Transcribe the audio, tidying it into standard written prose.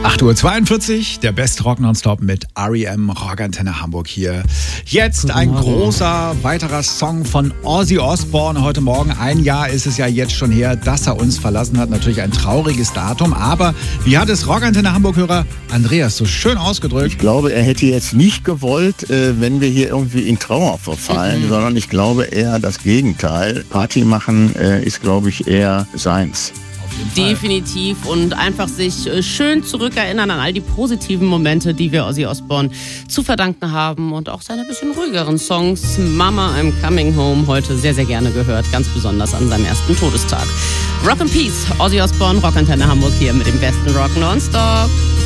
8:42 Uhr, der Best Rock Nonstop mit R.E.M. Rockantenne Hamburg hier. Jetzt ein großer weiterer Song von Ozzy Osbourne heute Morgen. Ein Jahr ist es ja jetzt schon her, dass er uns verlassen hat. Natürlich ein trauriges Datum, aber wie hat es Rockantenne Hamburg-Hörer Andreas so schön ausgedrückt? Ich glaube, er hätte jetzt nicht gewollt, wenn wir hier irgendwie in Trauer verfallen, sondern ich glaube eher das Gegenteil. Party machen ist, glaube ich, eher seins. Definitiv, und einfach sich schön zurückerinnern an all die positiven Momente, die wir Ozzy Osbourne zu verdanken haben, und auch seine bisschen ruhigeren Songs. Mama, I'm Coming Home, heute sehr, sehr gerne gehört, ganz besonders an seinem ersten Todestag. Rock and Peace, Ozzy Osbourne, Rockantenne Hamburg hier mit dem besten Rock Nonstop.